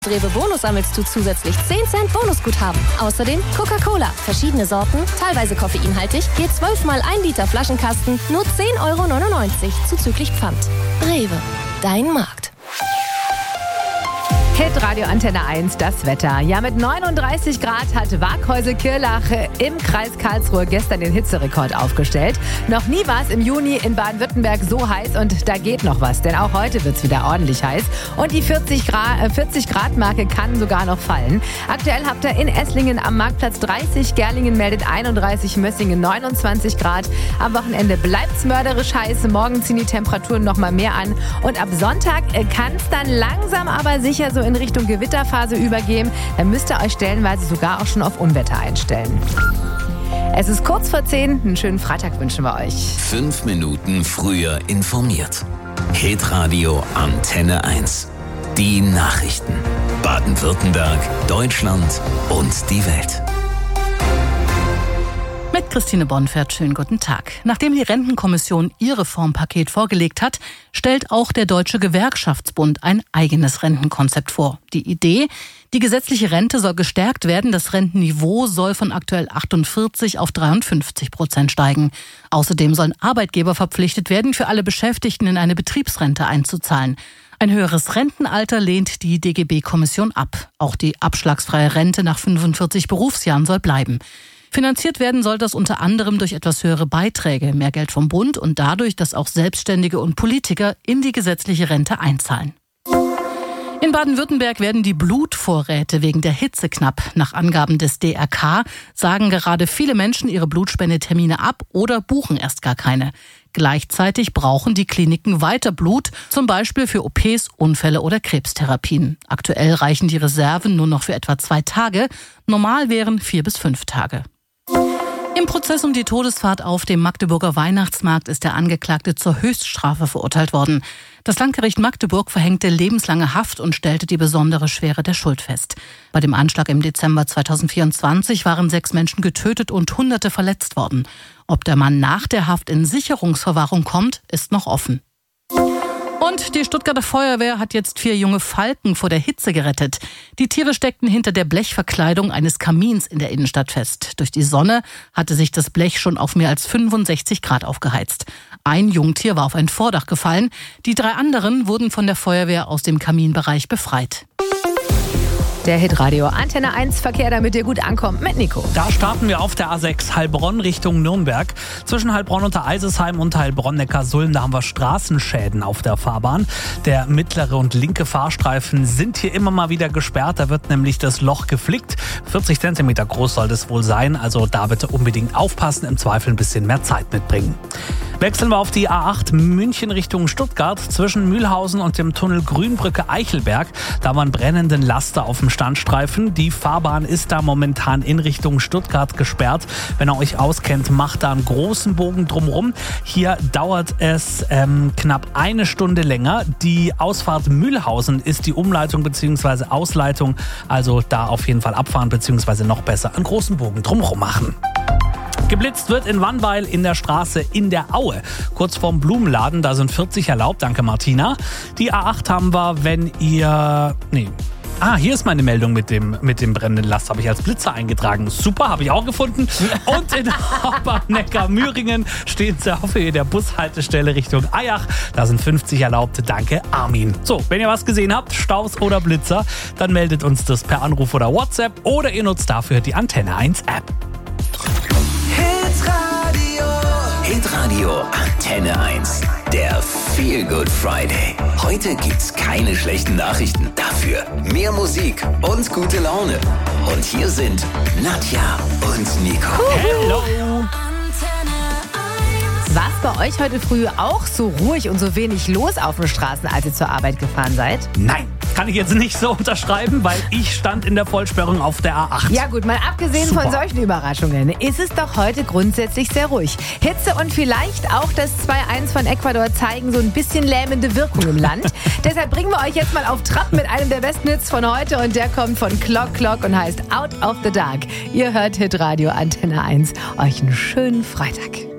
Rewe Bonus sammelst du zusätzlich 10 Cent Bonusguthaben. Außerdem Coca-Cola, verschiedene Sorten, teilweise koffeinhaltig, je 12 mal 1 Liter Flaschenkasten, nur 10,99 € zuzüglich Pfand. Rewe, dein Markt. Hitradio Antenne 1, das Wetter. Ja, mit 39 Grad hat Waghäusel-Kirlach im Kreis Karlsruhe gestern den Hitzerekord aufgestellt. Noch nie war es im Juni in Baden-Württemberg so heiß und da geht noch was, denn auch heute wird es wieder ordentlich heiß. Und die 40 Grad Marke kann sogar noch fallen. Aktuell habt ihr in Esslingen am Marktplatz 30, Gerlingen meldet 31, Mössingen 29 Grad. Am Wochenende bleibt es mörderisch heiß, morgen ziehen die Temperaturen noch mal mehr an. Und ab Sonntag kann es dann langsam aber sicher so in Richtung Gewitterphase übergehen. Dann müsst ihr euch stellenweise sogar auch schon auf Unwetter einstellen. Es ist kurz vor 10. Einen schönen Freitag wünschen wir euch. 5 Minuten früher informiert. Hitradio Antenne 1. Die Nachrichten. Baden-Württemberg, Deutschland und die Welt. Mit Christine Bonfert, schönen guten Tag. Nachdem die Rentenkommission ihr Reformpaket vorgelegt hat, stellt auch der Deutsche Gewerkschaftsbund ein eigenes Rentenkonzept vor. Die Idee: die gesetzliche Rente soll gestärkt werden, das Rentenniveau soll von aktuell 48% auf 53% steigen. Außerdem sollen Arbeitgeber verpflichtet werden, für alle Beschäftigten in eine Betriebsrente einzuzahlen. Ein höheres Rentenalter lehnt die DGB-Kommission ab. Auch die abschlagsfreie Rente nach 45 Berufsjahren soll bleiben. Finanziert werden soll das unter anderem durch etwas höhere Beiträge, mehr Geld vom Bund und dadurch, dass auch Selbstständige und Politiker in die gesetzliche Rente einzahlen. In Baden-Württemberg werden die Blutvorräte wegen der Hitze knapp. Nach Angaben des DRK sagen gerade viele Menschen ihre Blutspendetermine ab oder buchen erst gar keine. Gleichzeitig brauchen die Kliniken weiter Blut, zum Beispiel für OPs, Unfälle oder Krebstherapien. Aktuell reichen die Reserven nur noch für etwa 2 Tage. Normal wären 4 bis 5 Tage. Im Prozess um die Todesfahrt auf dem Magdeburger Weihnachtsmarkt ist der Angeklagte zur Höchststrafe verurteilt worden. Das Landgericht Magdeburg verhängte lebenslange Haft und stellte die besondere Schwere der Schuld fest. Bei dem Anschlag im Dezember 2024 waren 6 Menschen getötet und Hunderte verletzt worden. Ob der Mann nach der Haft in Sicherungsverwahrung kommt, ist noch offen. Und die Stuttgarter Feuerwehr hat jetzt 4 junge Falken vor der Hitze gerettet. Die Tiere steckten hinter der Blechverkleidung eines Kamins in der Innenstadt fest. Durch die Sonne hatte sich das Blech schon auf mehr als 65 Grad aufgeheizt. Ein Jungtier war auf ein Vordach gefallen. Die 3 anderen wurden von der Feuerwehr aus dem Kaminbereich befreit. Der Hitradio Antenne 1 Verkehr, damit ihr gut ankommt, mit Nico. Da starten wir auf der A6 Heilbronn Richtung Nürnberg. Zwischen Heilbronn und der Eisesheim und Heilbronn-Neckarsulm, da haben wir Straßenschäden auf der Fahrbahn. Der mittlere und linke Fahrstreifen sind hier immer mal wieder gesperrt. Da wird nämlich das Loch geflickt. 40 cm groß soll das wohl sein. Also da bitte unbedingt aufpassen, im Zweifel ein bisschen mehr Zeit mitbringen. Wechseln wir auf die A8 München Richtung Stuttgart. Zwischen Mühlhausen und dem Tunnel Grünbrücke-Eichelberg. Da waren brennenden Laster auf dem Standstreifen. Die Fahrbahn ist da momentan in Richtung Stuttgart gesperrt. Wenn ihr euch auskennt, macht da einen großen Bogen drumherum. Hier dauert es knapp 1 Stunde länger. Die Ausfahrt Mühlhausen ist die Umleitung bzw. Ausleitung. Also da auf jeden Fall abfahren bzw. noch besser einen großen Bogen drumherum machen. Geblitzt wird in Wannweil in der Straße in der Aue. Kurz vorm Blumenladen, da sind 40 erlaubt. Danke, Martina. Die A8 haben wir, wenn ihr... hier ist meine Meldung mit dem brennenden Last. Habe ich als Blitzer eingetragen. Super, habe ich auch gefunden. Und in Haberneckar-Müringen stehen sie auf Höhe der Bushaltestelle Richtung Eyach. Da sind 50 erlaubt. Danke, Armin. So, wenn ihr was gesehen habt, Staus oder Blitzer, dann meldet uns das per Anruf oder WhatsApp oder ihr nutzt dafür die Antenne 1 App. Hitradio Antenne 1. Der Feel Good Friday. Heute gibt's keine schlechten Nachrichten. Dafür mehr Musik und gute Laune. Und hier sind Nadja und Nico. Hello! War es bei euch heute früh auch so ruhig und so wenig los auf den Straßen, als ihr zur Arbeit gefahren seid? Nein, kann ich jetzt nicht so unterschreiben, weil ich stand in der Vollsperrung auf der A8. Ja gut, mal abgesehen von solchen Überraschungen ist es doch heute grundsätzlich sehr ruhig. Hitze und vielleicht auch das 2-1 von Ecuador zeigen so ein bisschen lähmende Wirkung im Land. Deshalb bringen wir euch jetzt mal auf Trab mit einem der besten Hits von heute und der kommt von Clock Clock und heißt Out of the Dark. Ihr hört Hitradio Antenne 1. Euch einen schönen Freitag.